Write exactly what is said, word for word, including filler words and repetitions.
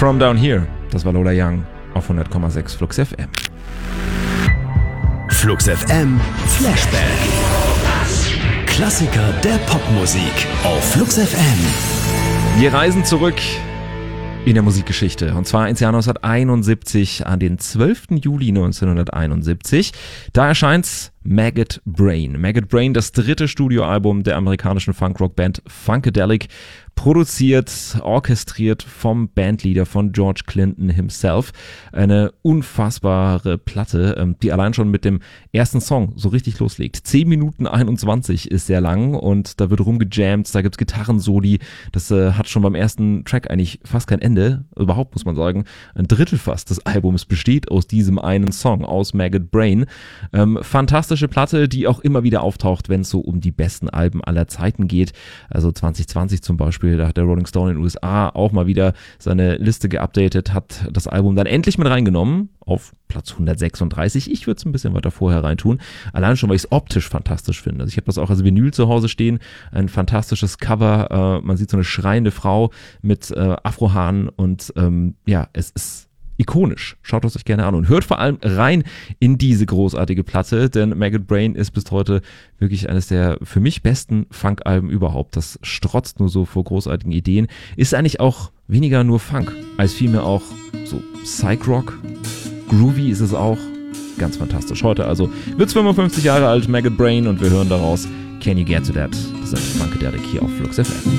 From Down Here, das war Lola Young auf hundert Komma sechs Flux F M. Flux F M Flashback. Klassiker der Popmusik auf Flux F M. Wir reisen zurück in der Musikgeschichte. Und zwar ins Jahr neunzehnhunderteinundsiebzig, an den zwölften Juli neunzehnhunderteinundsiebzig. Da erscheint Maggot Brain. Maggot Brain, das dritte Studioalbum der amerikanischen Funkrock-Band Funkadelic, produziert, orchestriert vom Bandleader, von George Clinton himself. Eine unfassbare Platte, die allein schon mit dem ersten Song so richtig loslegt. zehn Minuten einundzwanzig ist sehr lang und da wird rumgejammt, da gibt's Gitarrensoli. Das äh, hat schon beim ersten Track eigentlich fast kein Ende. Überhaupt muss man sagen, ein Drittel fast des Albums besteht aus diesem einen Song, aus Maggot Brain. Ähm, fantastische Platte, die auch immer wieder auftaucht, wenn es so um die besten Alben aller Zeiten geht. Also zwanzig zwanzig zum Beispiel, da hat der Rolling Stone in den U S A auch mal wieder seine Liste geupdatet, hat das Album dann endlich mit reingenommen auf Platz hundertsechsunddreißig. Ich würde es ein bisschen weiter vorher reintun. Allein schon, weil ich es optisch fantastisch finde. Also ich habe das auch als Vinyl zu Hause stehen. Ein fantastisches Cover. Äh, man sieht so eine schreiende Frau mit äh, Afrohaaren und ähm, ja, es ist ikonisch. Schaut es euch gerne an und hört vor allem rein in diese großartige Platte, denn Maggot Brain ist bis heute wirklich eines der für mich besten Funk-Alben überhaupt. Das strotzt nur so vor großartigen Ideen. Ist eigentlich auch weniger nur Funk, als vielmehr auch so Psych-Rock. Groovy ist es auch. Ganz fantastisch. Heute also wird's fünfundfünfzig Jahre alt, Maggot Brain, und wir hören daraus Can You Get To That? Das ist Funkadelic hier auf Flux F M.